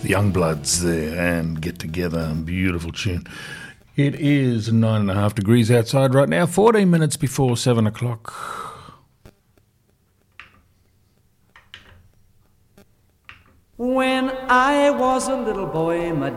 The Youngbloods there and Get Together. Beautiful tune. It is 9.5 degrees outside right now, 14 minutes before 7 o'clock. When I was a little boy, my